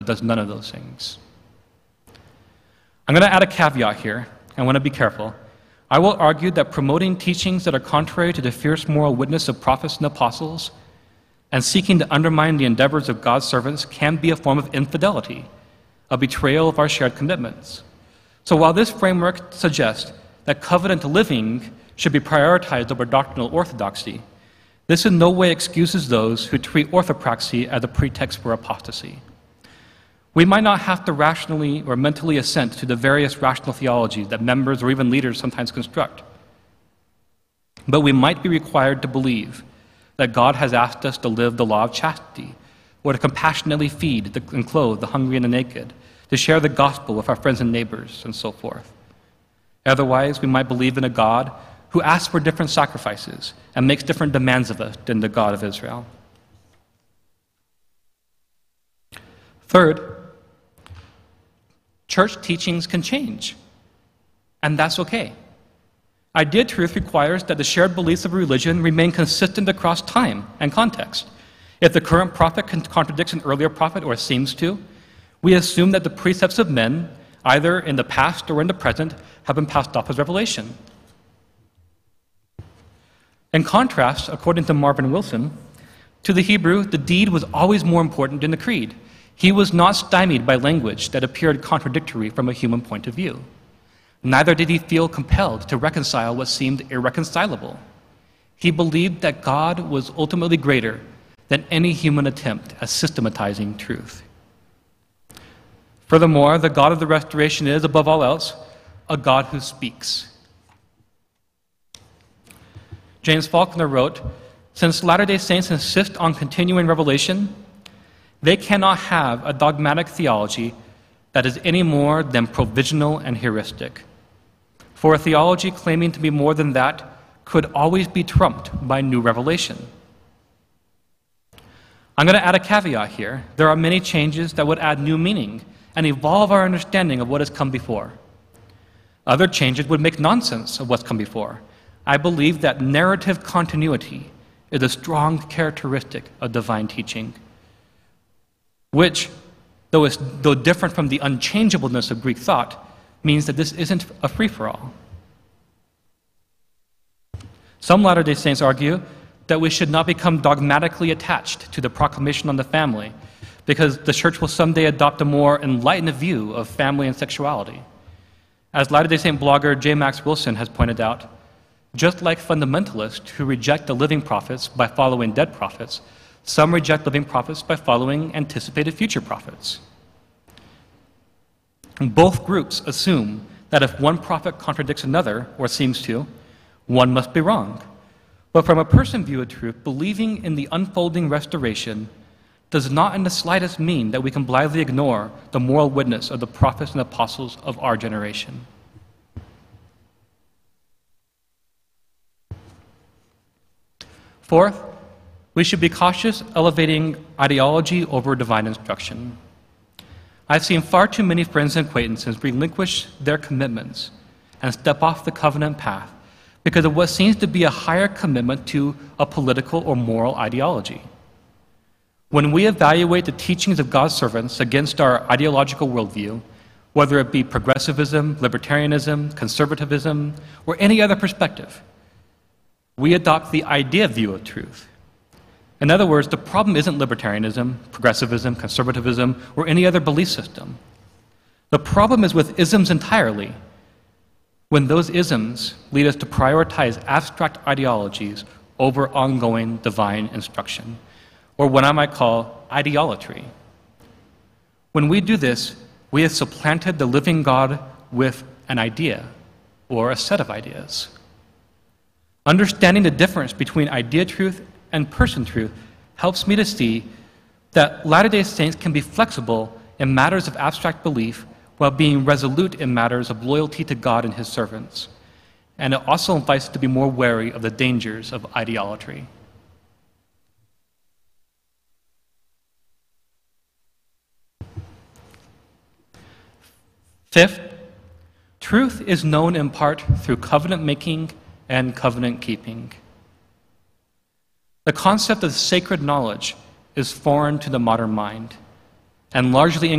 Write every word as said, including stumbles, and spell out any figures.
does none of those things. I'm going to add a caveat here. I want to be careful. I will argue that promoting teachings that are contrary to the fierce moral witness of prophets and apostles and seeking to undermine the endeavors of God's servants can be a form of infidelity, a betrayal of our shared commitments. So while this framework suggests that covenant living should be prioritized over doctrinal orthodoxy, this in no way excuses those who treat orthopraxy as a pretext for apostasy. We might not have to rationally or mentally assent to the various rational theologies that members or even leaders sometimes construct, but we might be required to believe that God has asked us to live the law of chastity, or to compassionately feed and clothe the hungry and the naked, to share the gospel with our friends and neighbors, and so forth. Otherwise, we might believe in a God who asks for different sacrifices and makes different demands of us than the God of Israel. Third, church teachings can change, and that's okay. Idea truth requires that the shared beliefs of religion remain consistent across time and context. If the current prophet contradicts an earlier prophet or seems to, we assume that the precepts of men, either in the past or in the present, have been passed off as revelation. In contrast, according to Marvin Wilson, to the Hebrew, the deed was always more important than the creed. He was not stymied by language that appeared contradictory from a human point of view. Neither did he feel compelled to reconcile what seemed irreconcilable. He believed that God was ultimately greater than any human attempt at systematizing truth. Furthermore, the God of the restoration is, above all else, a God who speaks. James Faulkner wrote, "Since Latter-day Saints insist on continuing revelation, they cannot have a dogmatic theology that is any more than provisional and heuristic. For a theology claiming to be more than that could always be trumped by new revelation." I'm going to add a caveat here. There are many changes that would add new meaning and evolve our understanding of what has come before. Other changes would make nonsense of what's come before. I believe that narrative continuity is a strong characteristic of divine teaching, which, though, it's, though different from the unchangeableness of Greek thought, means that this isn't a free-for-all. Some Latter-day Saints argue that we should not become dogmatically attached to the proclamation on the family, because the church will someday adopt a more enlightened view of family and sexuality. As Latter-day Saint blogger J. Max Wilson has pointed out, just like fundamentalists who reject the living prophets by following dead prophets, some reject living prophets by following anticipated future prophets. Both groups assume that if one prophet contradicts another, or seems to, one must be wrong. But from a person view of truth, believing in the unfolding restoration does not in the slightest mean that we can blithely ignore the moral witness of the prophets and apostles of our generation. Fourth, we should be cautious elevating ideology over divine instruction. I've seen far too many friends and acquaintances relinquish their commitments and step off the covenant path because of what seems to be a higher commitment to a political or moral ideology. When we evaluate the teachings of God's servants against our ideological worldview, whether it be progressivism, libertarianism, conservatism, or any other perspective, we adopt the idea view of truth. In other words, the problem isn't libertarianism, progressivism, conservatism, or any other belief system. The problem is with isms entirely, when those isms lead us to prioritize abstract ideologies over ongoing divine instruction, or what I might call ideolatry. When we do this, we have supplanted the living God with an idea or a set of ideas. Understanding the difference between idea truth and person truth helps me to see that Latter-day Saints can be flexible in matters of abstract belief while being resolute in matters of loyalty to God and His servants. And it also invites us to be more wary of the dangers of ideolatry. Fifth, truth is known in part through covenant making and covenant keeping. The concept of sacred knowledge is foreign to the modern mind. and largely